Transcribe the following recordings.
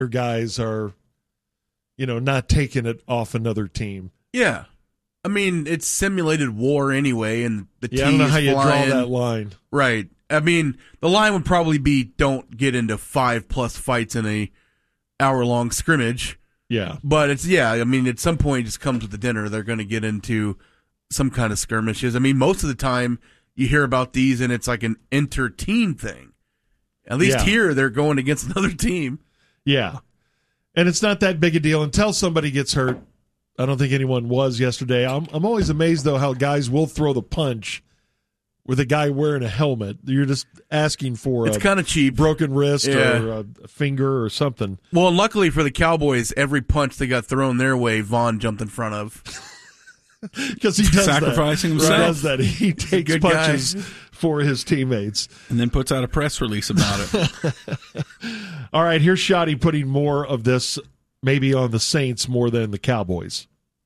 your guys are, not taking it off another team. Yeah. I mean, it's simulated war anyway, and the T I don't know is how you flying. draw that line. Right. I mean, the line would probably be don't get into 5+ fights in a hour-long scrimmage. Yeah. But at some point it just comes with the dinner. They're going to get into some kind of skirmishes. I mean, most of the time you hear about these and it's like an inter-team thing. At least here they're going against another team. Yeah. And it's not that big a deal until somebody gets hurt. I don't think anyone was yesterday. I'm always amazed, though, how guys will throw the punch with a guy wearing a helmet. You're just asking for it's kind of cheap, broken wrist or a finger or something. Well, and luckily for the Cowboys, every punch that got thrown their way, Vaughn jumped in front of. Because he does sacrificing that. himself. He does that. He takes punches for his teammates. And then puts out a press release about it. All right, here's Shoddy putting more of this maybe on the Saints more than the Cowboys.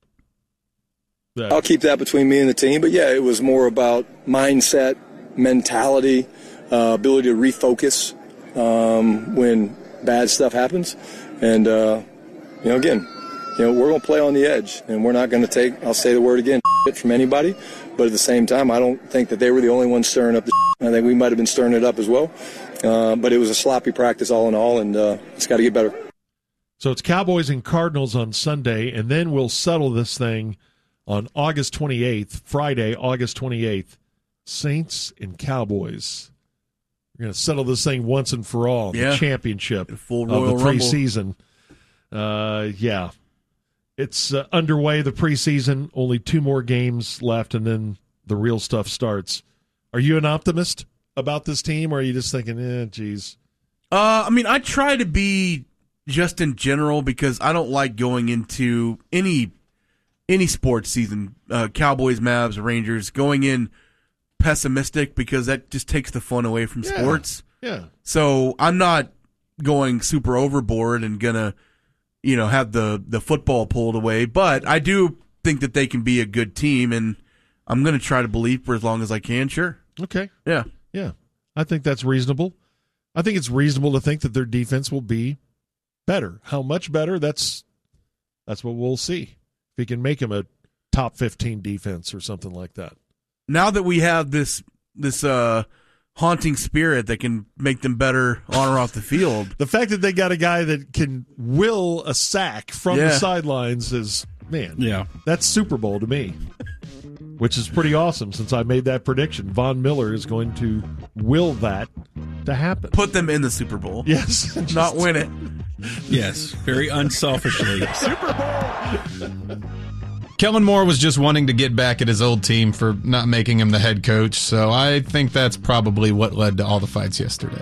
I'll keep that between me and the team. But, yeah, it was more about mindset, mentality, ability to refocus when bad stuff happens. And, again, we're going to play on the edge, and we're not going to take, I'll say the word again, from anybody. But at the same time, I don't think that they were the only ones stirring up the I think we might have been stirring it up as well. But it was a sloppy practice all in all, and it's got to get better. So it's Cowboys and Cardinals on Sunday, and then we'll settle this thing on August 28th, Friday, August 28th. Saints and Cowboys. We're going to settle this thing once and for all. The championship of full the Royal preseason. It's underway, the preseason. Only 2 more games left, and then the real stuff starts. Are you an optimist about this team, or are you just thinking, geez? I try to be just in general because I don't like going into any sports season, Cowboys, Mavs, Rangers, going in pessimistic because that just takes the fun away from sports. Yeah. So I'm not going super overboard and gonna, have the football pulled away. But I do think that they can be a good team, and I'm gonna try to believe for as long as I can. Sure. Okay. Yeah. Yeah. I think that's reasonable. I think it's reasonable to think that their defense will be better. How much better? That's what we'll see. If he can make him a top 15 defense or something like that. Now that we have this haunting spirit that can make them better on or off the field. The fact that they got a guy that can will a sack from the sidelines is, that's Super Bowl to me, which is pretty awesome since I made that prediction. Von Miller is going to will that to happen. Put them in the Super Bowl. Yes. Not win it. Yes, very unselfishly. Super Bowl! Kellen Moore was just wanting to get back at his old team for not making him the head coach, so I think that's probably what led to all the fights yesterday.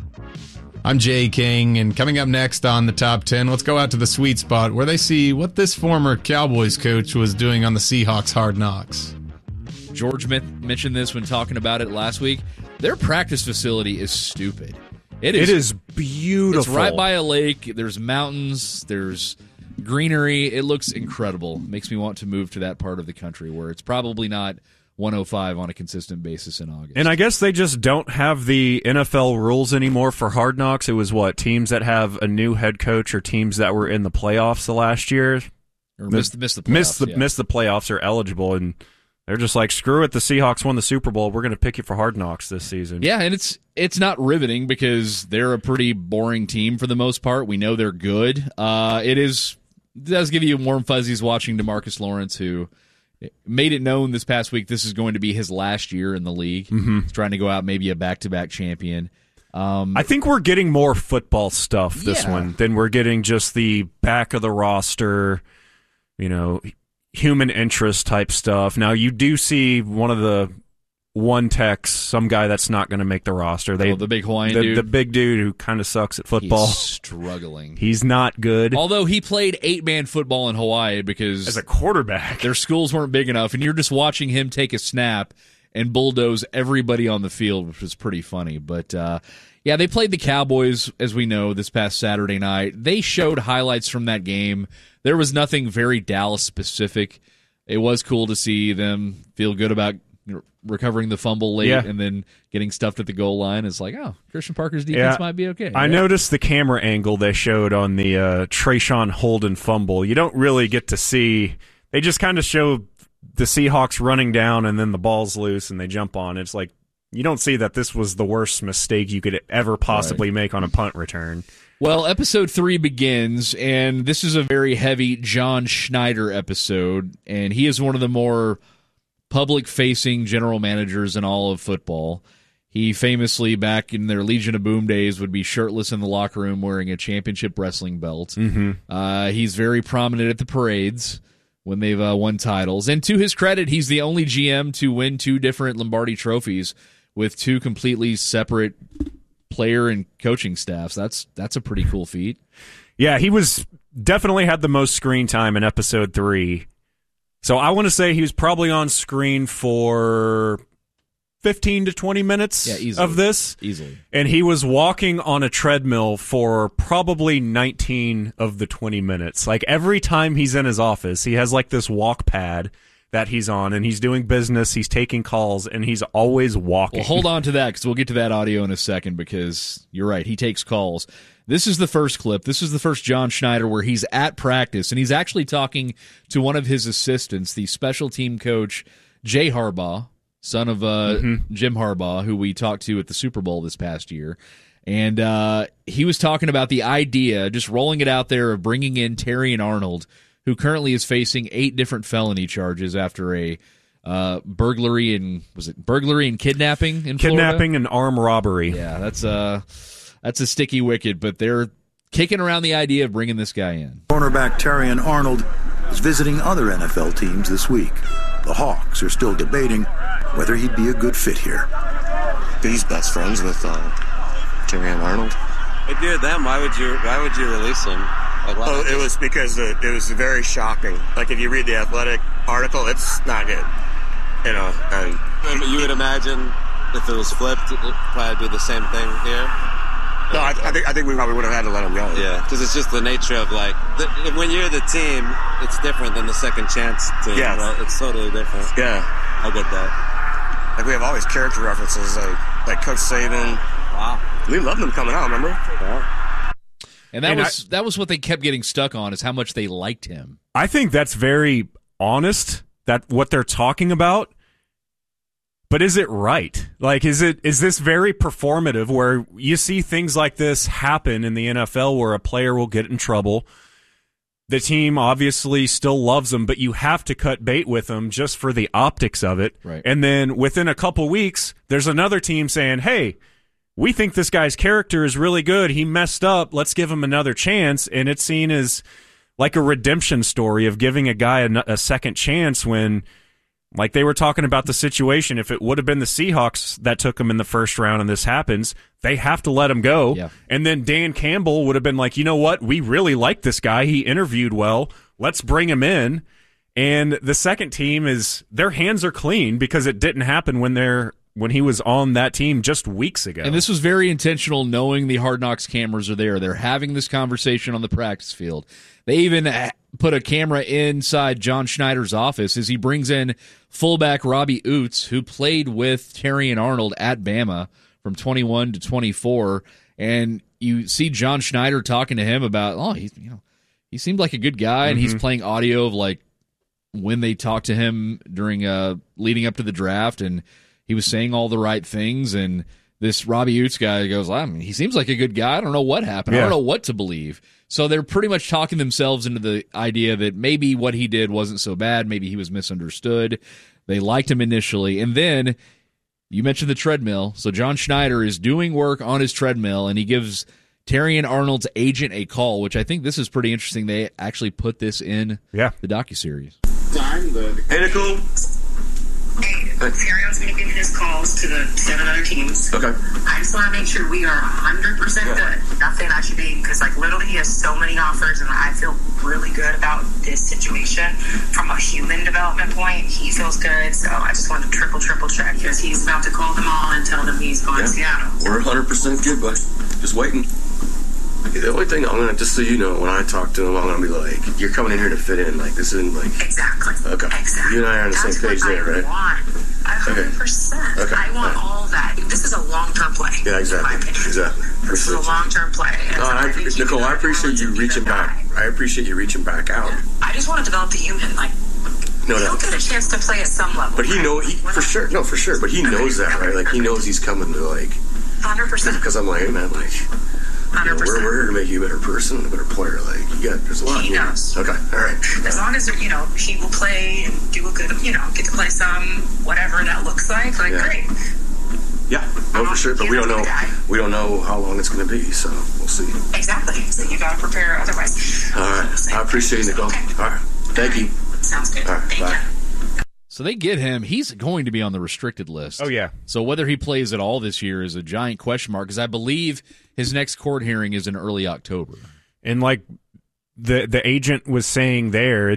I'm Jay King, and coming up next on the Top 10, let's go out to the sweet spot where they see what this former Cowboys coach was doing on the Seahawks Hard Knocks. George mentioned this when talking about it last week. Their practice facility is stupid. It is beautiful. It's right by a lake. There's mountains. There's greenery. It looks incredible. Makes me want to move to that part of the country where it's probably not 105 on a consistent basis in August. And I guess they just don't have the NFL rules anymore for Hard Knocks. It was teams that have a new head coach or teams that were in the playoffs the last year or missed the playoffs. Missed the playoffs are eligible, and they're just like, screw it. The Seahawks won the Super Bowl. We're going to pick you for Hard Knocks this season. Yeah, and it's not riveting because they're a pretty boring team for the most part. We know they're good. It does give you warm fuzzies watching DeMarcus Lawrence, who made it known this past week this is going to be his last year in the league. Mm-hmm. He's trying to go out maybe a back-to-back champion. I think we're getting more football stuff this one than we're getting just the back of the roster, human interest type stuff. Now, you do see one of the one techs, some guy that's not going to make the roster. The big Hawaiian dude. The big dude who kind of sucks at football. He's struggling. He's not good. Although he played 8-man football in Hawaii because as a quarterback, their schools weren't big enough, and you're just watching him take a snap and bulldoze everybody on the field, which was pretty funny. But, they played the Cowboys, as we know, this past Saturday night. They showed highlights from that game. There was nothing very Dallas-specific. It was cool to see them feel good about recovering the fumble late and then getting stuffed at the goal line. It's like, oh, Christian Parker's defense might be okay. I noticed the camera angle they showed on the Trayshawn Holden fumble. You don't really get to see. They just kind of show the Seahawks running down and then the ball's loose and they jump on. It's like you don't see that this was the worst mistake you could ever possibly make on a punt return. Well, episode 3 begins, and this is a very heavy John Schneider episode, and he is one of the more public-facing general managers in all of football. He famously, back in their Legion of Boom days, would be shirtless in the locker room wearing a championship wrestling belt. Mm-hmm. He's very prominent at the parades when they've won titles. And to his credit, he's the only GM to win 2 different Lombardi trophies with 2 completely separate player and coaching staffs. That's a pretty cool feat. Yeah, he was definitely had the most screen time in episode 3. So I want to say he was probably on screen for 15 to 20 minutes of this. Easily. And he was walking on a treadmill for probably 19 of the 20 minutes. Like every time he's in his office, he has like this walk pad that he's on, and he's doing business, he's taking calls, and he's always walking. Well, hold on to that, because we'll get to that audio in a second, because you're right, he takes calls. This is the first clip. This is the first John Schneider where he's at practice, and he's actually talking to one of his assistants, the special team coach, Jay Harbaugh, son of Jim Harbaugh, who we talked to at the Super Bowl this past year. And he was talking about the idea, just rolling it out there, of bringing in Terrion Arnold, who currently is facing 8 different felony charges after a burglary and kidnapping in Florida? Kidnapping and armed robbery. Yeah, that's a sticky wicket, but they're kicking around the idea of bringing this guy in. Cornerback Terrion Arnold is visiting other NFL teams this week. The Hawks are still debating whether he'd be a good fit here. He's best friends with Terrion Arnold. If you're them, why would you release him? Well, it was because it was very shocking. Like, if you read the Athletic article, it's not good. You know, and you would imagine if it was flipped, it would probably be the same thing here. No, I think we probably would have had to let him go. Yeah, because it's just the nature of, like, when you're the team, it's different than the second chance team. Yeah. Right? It's totally different. Yeah. I get that. Like, we have all these character references, like Coach Saban. Wow. We loved him coming out, remember? Yeah. And that was what they kept getting stuck on, is how much they liked him. I think that's very honest, that what they're talking about. But is it right? Like, is this very performative where you see things like this happen in the NFL where a player will get in trouble? The team obviously still loves him, but you have to cut bait with him just for the optics of it. Right. And then within a couple weeks, there's another team saying, hey, we think this guy's character is really good. He messed up. Let's give him another chance. And it's seen as like a redemption story of giving a guy a second chance when, like they were talking about the situation, if it would have been the Seahawks that took him in the first round and this happens, they have to let him go. Yeah. And then Dan Campbell would have been like, you know what? We really like this guy. He interviewed well. Let's bring him in. And the second team their hands are clean because it didn't happen when he was on that team just weeks ago. And this was very intentional, knowing the Hard Knocks cameras are there. They're having this conversation on the practice field. They even put a camera inside John Schneider's office as he brings in fullback Robbie Oots, who played with Terrion Arnold at Bama from 21 to 24. And you see John Schneider talking to him about, he seemed like a good guy, and he's playing audio of like when they talked to him during leading up to the draft, and he was saying all the right things, and this Robbie Oots guy goes, he seems like a good guy. I don't know what happened. I don't know what to believe. So they're pretty much talking themselves into the idea that maybe what he did wasn't so bad. Maybe he was misunderstood. They liked him initially. And then you mentioned the treadmill. So John Schneider is doing work on his treadmill, and he gives Terrion Arnold's agent a call, which I think this is pretty interesting. They actually put this in the docuseries. Hey, Nicole. Hey, Terrion's going to give his calls to the 7 other teams. Okay. I just want to make sure we are 100% good. Nothing that should be, because literally he has so many offers, and I feel really good about this situation. From a human development point, he feels good, so I just want to triple check, because he's about to call them all and tell them he's going to Seattle. We're 100% good, bud. Just waiting. The only thing I'm gonna, just so you know, when I talk to him, I'm gonna be like, "You're coming in here to fit in. Like this isn't like exactly. Okay, exactly. You and I are on the That's same page what there, I right? Want. 100%. Okay. I want all that. This is a long-term play. Yeah, exactly. Exactly. This is a long-term play. Nicole, I appreciate you reaching back. I appreciate you reaching back out. I just want to develop the human. Like, he'll get a chance to play at some level. But he for sure. No, for sure. But he knows that, right? Like he knows he's coming to 100%. Because I'm like, hey man, like. 100%. We're here to make you a better person, a better player. Like there's a lot. He knows. Okay, all right. As long as he will play and do a good, get to play some whatever that looks like. Great. Yeah, no, for sure. But we don't know. We don't know how long it's going to be, so we'll see. Exactly. So you got to prepare otherwise. All right. I appreciate it, Nicole. Okay. All right. Thank you. Sounds good. All right. Thank Bye. you. So they get him. He's going to be on the restricted list. Oh, yeah. So whether he plays at all this year is a giant question mark, because I believe his next court hearing is in early October. And like the agent was saying there,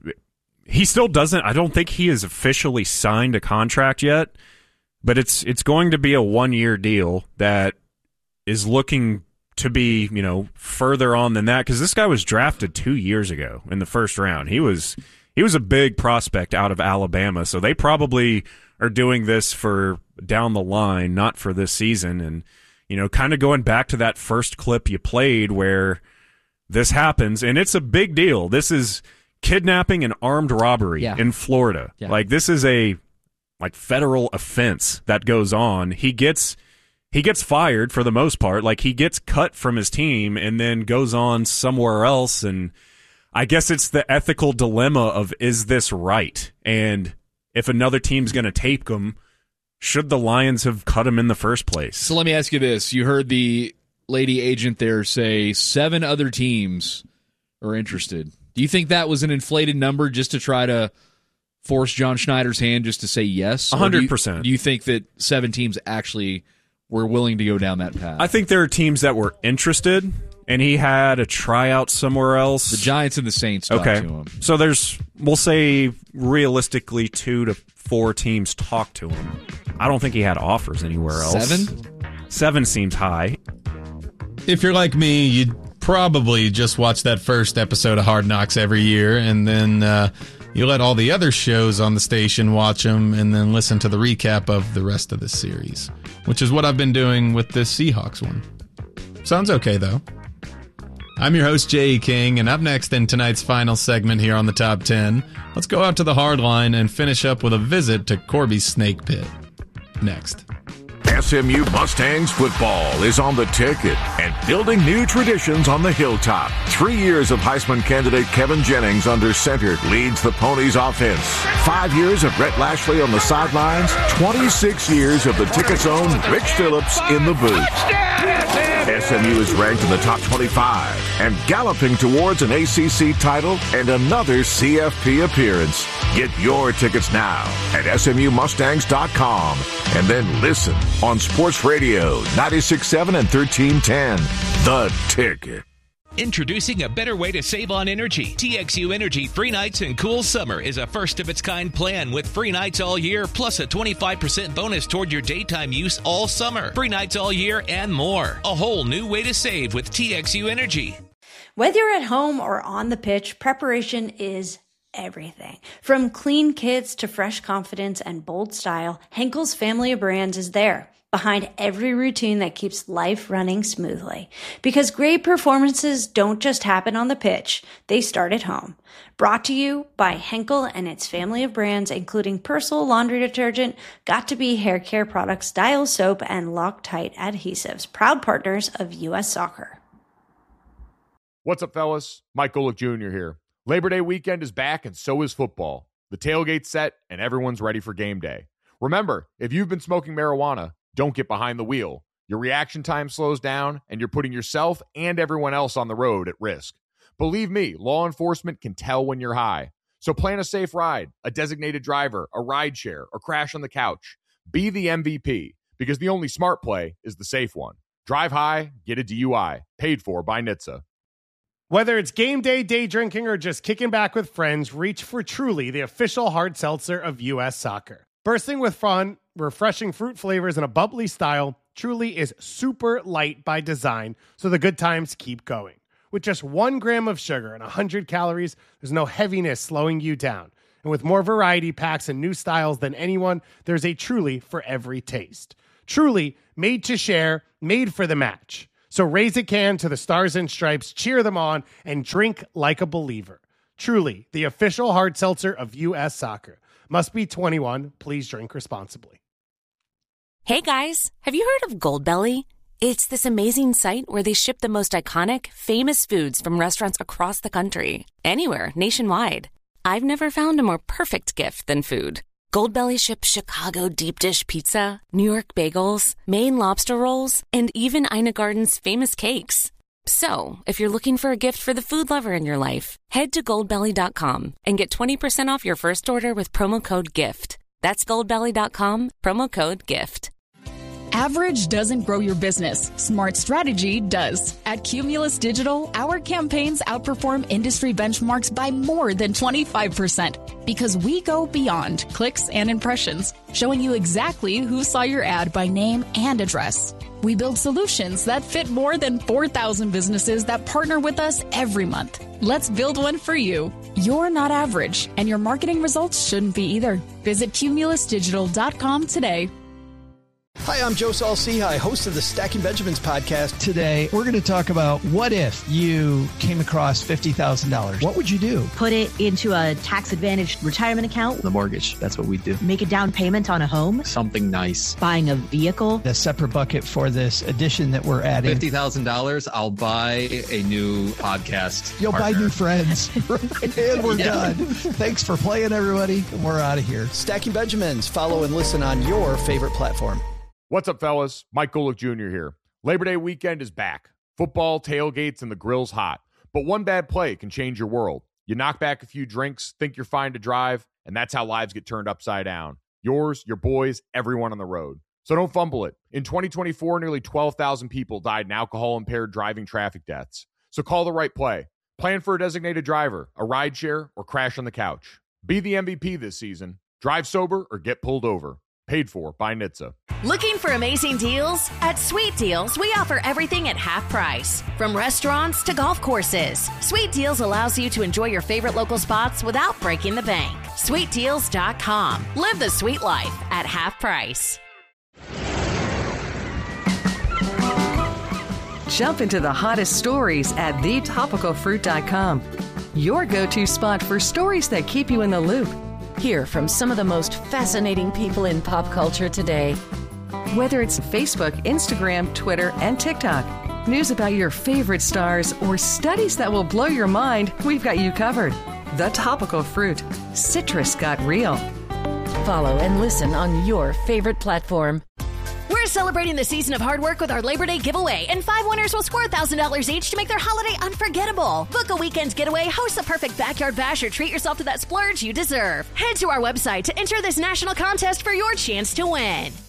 he still doesn't. I don't think he has officially signed a contract yet, but it's going to be a 1-year deal that is looking to be further on than that, because this guy was drafted 2 years ago in the first round. He was a big prospect out of Alabama, so they probably are doing this for down the line, not for this season. And kind of going back to that first clip you played where this happens, and it's a big deal. This is kidnapping and armed robbery in Florida. Yeah. Like this is a federal offense that goes on. He gets fired for the most part. Like he gets cut from his team and then goes on somewhere else. And I guess it's the ethical dilemma of, is this right? And if another team's going to tape him, should the Lions have cut him in the first place? So let me ask you this. You heard the lady agent there say 7 other teams are interested. Do you think that was an inflated number just to try to force John Schneider's hand just to say yes? 100%. Do you think that 7 teams actually were willing to go down that path? I think there are teams that were interested, and he had a tryout somewhere else. The Giants and the Saints talked to him. So we'll say realistically 2 to 4 teams talked to him. I don't think he had offers anywhere else. 7 seems high. If you're like me, you'd probably just watch that first episode of Hard Knocks every year, and then you let all the other shows on the station watch them, and then listen to the recap of the rest of the series, which is what I've been doing with this Seahawks one. Sounds okay, though. I'm your host, J.E. King, and up next in tonight's final segment here on the Top 10, let's go out to the hard line and finish up with a visit to Corby's Snake Pit. Next. SMU Mustangs football is on the ticket and building new traditions on the hilltop. 3 years of Heisman candidate Kevin Jennings under center leads the Ponies offense. 5 years of Brett Lashley on the sidelines. 26 years of the Ticket's own Rich Phillips in the booth. SMU is ranked in the top 25 and galloping towards an ACC title and another CFP appearance. Get your tickets now at SMUMustangs.com and then listen on Sports Radio 96.7 and 1310. The Ticket. Introducing a better way to save on energy. TXU Energy Free Nights and Cool Summer is a first-of-its-kind plan with free nights all year, plus a 25% bonus toward your daytime use all summer. Free nights all year and more. A whole new way to save with TXU Energy. Whether you're at home or on the pitch, preparation is everything. From clean kits to fresh confidence and bold style, Henkel's family of brands is there, behind every routine that keeps life running smoothly. Because great performances don't just happen on the pitch, they start at home. Brought to you by Henkel and its family of brands, including Persil laundry detergent, Got2b hair care products, Dial soap, and Loctite adhesives, proud partners of U.S. Soccer. What's up, fellas? Mike Golick Jr. here. Labor Day weekend is back, and so is football. The tailgate's set, and everyone's ready for game day. Remember, if you've been smoking marijuana, don't get behind the wheel. Your reaction time slows down, and you're putting yourself and everyone else on the road at risk. Believe me, law enforcement can tell when you're high. So plan a safe ride, a designated driver, a ride share, or crash on the couch. Be the MVP, because the only smart play is the safe one. Drive high, get a DUI. Paid for by NHTSA. Whether it's game day, day drinking, or just kicking back with friends, reach for Truly, the official hard seltzer of U.S. Soccer. Bursting with fun, refreshing fruit flavors, and a bubbly style, Truly is super light by design, so the good times keep going. With just 1 gram of sugar and 100 calories, there's no heaviness slowing you down. And with more variety packs and new styles than anyone, there's a Truly for every taste. Truly, made to share, made for the match. So raise a can to the Stars and Stripes, cheer them on, and drink like a believer. Truly, the official hard seltzer of U.S. Soccer. Must be 21. Please drink responsibly. Hey guys, have you heard of Goldbelly? It's this amazing site where they ship the most iconic, famous foods from restaurants across the country. Anywhere, nationwide. I've never found a more perfect gift than food. Goldbelly ships Chicago deep dish pizza, New York bagels, Maine lobster rolls, and even Ina Garden's famous cakes. So, if you're looking for a gift for the food lover in your life, head to Goldbelly.com and get 20% off your first order with promo code GIFT. That's Goldbelly.com, promo code GIFT. Average doesn't grow your business. Smart strategy does. At Cumulus Digital, our campaigns outperform industry benchmarks by more than 25% because we go beyond clicks and impressions, showing you exactly who saw your ad by name and address. We build solutions that fit more than 4,000 businesses that partner with us every month. Let's build one for you. You're not average, and your marketing results shouldn't be either. Visit cumulusdigital.com today. Hi, I'm Joe Saul-Sehy, host of the Stacking Benjamins podcast. Today, we're going to talk about what if you came across $50,000. What would you do? Put it into a tax-advantaged retirement account. The mortgage, that's what we do. Make a down payment on a home. Something nice. Buying a vehicle. A separate bucket for this addition that we're adding. $50,000, I'll buy a new podcast You'll partner. buy new friends. And we're done. Thanks for playing, everybody. We're out of here. Stacking Benjamins. Follow and listen on your favorite platform. What's up, fellas? Mike Golick Jr. here. Labor Day weekend is back. Football, tailgates, and the grill's hot. But one bad play can change your world. You knock back a few drinks, think you're fine to drive, and that's how lives get turned upside down. Yours, your boys, everyone on the road. So don't fumble it. In 2024, nearly 12,000 people died in alcohol-impaired driving traffic deaths. So call the right play. Plan for a designated driver, a rideshare, or crash on the couch. Be the MVP this season. Drive sober or get pulled over. Paid for by NHTSA. Looking for amazing deals? At Sweet Deals, we offer everything at half price. From restaurants to golf courses, Sweet Deals allows you to enjoy your favorite local spots without breaking the bank. SweetDeals.com. Live the sweet life at half price. Jump into the hottest stories at thetopicalfruit.com. Your go-to spot for stories that keep you in the loop. Hear from some of the most fascinating people in pop culture today. Whether it's Facebook, Instagram, Twitter, and TikTok, news about your favorite stars, or studies that will blow your mind, we've got you covered. The Topical Fruit. Citrus got real. Follow and listen on your favorite platform. We're celebrating the season of hard work with our Labor Day giveaway, and 5 winners will score $1,000 each to make their holiday unforgettable. Book a weekend getaway, host the perfect backyard bash, or treat yourself to that splurge you deserve. Head to our website to enter this national contest for your chance to win.